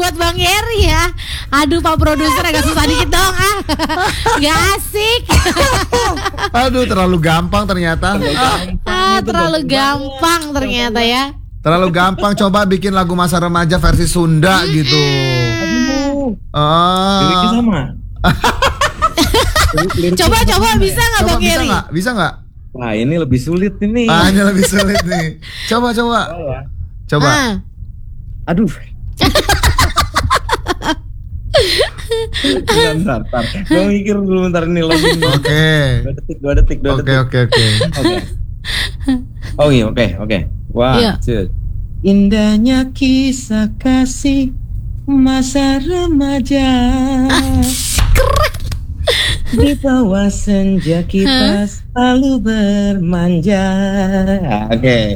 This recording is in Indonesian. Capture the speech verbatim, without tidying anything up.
buat Bang Heri ya. Aduh Pak Produser agak susah dikit dong ah. Gak asik. Aduh terlalu gampang ternyata. Ah, terlalu gampang ternyata ya. Terlalu gampang, coba bikin lagu masa remaja versi Sunda gitu. Aduh. Ah. Liriknya sama. Coba coba bisa nggak Coba Bang bisa Heri? nggak? Bisa nggak? Wah ini lebih sulit ini. Ah, ini lebih sulit nih. Coba coba. Oh, ya. Coba. Ah. Aduh. Bentar, bentar. Gue mikir dulu bentar ini lagi. Oke. Dua detik, dua detik, dua Oke detik. oke oke. Oke. Oh iya, oke, oke. Wah, Iya. indahnya kisah kasih masa remaja. Di bawah senja kita selalu bermanja. Oke.